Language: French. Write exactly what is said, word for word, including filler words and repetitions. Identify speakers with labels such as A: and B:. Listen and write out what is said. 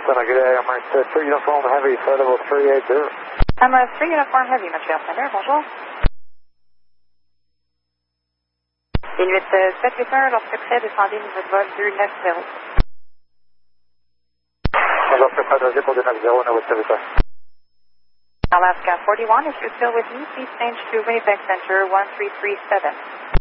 A: Center, good day. I'm uh, three Uniform Heavy, flight level three eighty.
B: I'm a three Uniform Heavy, Montreal Center, bonjour. Inuit sept huit un, lorsque prêt, descendez niveau de vol deux neuf zéro.
A: Lorsque prêt, descendez pour deux neuf zéro, Nova sept huit un.
B: Alaska forty-one, if you're still with me, please change to Winnipeg Center one three three seven.